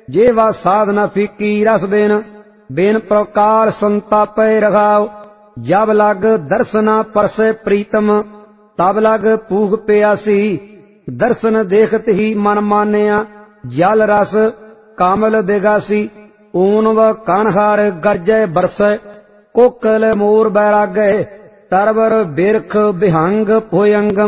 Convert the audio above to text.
जेवा साधना फीकी रस बिन प्रकार संतापै रघाओ। जब लग दर्शना परसे प्रीतम तब लग पूग प्यासी। दर्शन देखत ही मन मानिया जल रस कामल बिगासी। ऊन व कणहार गरजै बरसै कोकल मोर बैरागै। तरवर बिरख बिहंग भुयंगम